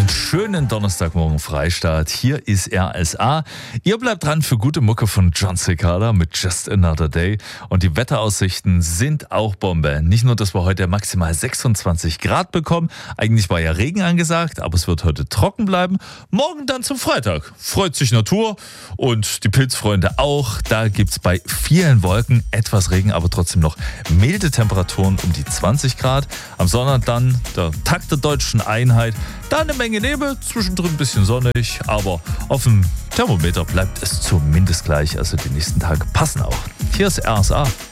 Einen schönen Donnerstagmorgen Freistaat. Hier ist RSA. Ihr bleibt dran für gute Mucke von John Cicada mit Just Another Day. Und die Wetteraussichten sind auch Bombe. Nicht nur, dass wir heute maximal 26 Grad bekommen. Eigentlich war ja Regen angesagt, aber es wird heute trocken bleiben. Morgen dann zum Freitag. Freut sich Natur und die Pilzfreunde auch. Da gibt's bei vielen Wolken etwas Regen, aber trotzdem noch milde Temperaturen um die 20 Grad. Am Sonntag dann der Tag der deutschen Einheit. Da eine Menge Nebel, zwischendrin ein bisschen sonnig, aber auf dem Thermometer bleibt es zumindest gleich. Also die nächsten Tage passen auch. Hier ist RSA.